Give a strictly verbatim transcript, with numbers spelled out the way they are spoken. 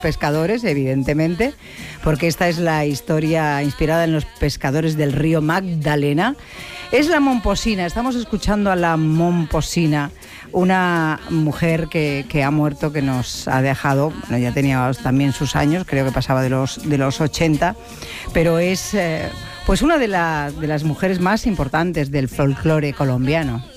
pescadores, evidentemente, porque esta es la historia inspirada en los pescadores del río Magdalena. Es la Momposina, estamos escuchando a la Momposina, una mujer que, que ha muerto, que nos ha dejado, bueno, ya tenía también sus años, creo que pasaba de los, de los ochenta, pero es eh, pues una de, la, de las mujeres más importantes del folclore colombiano.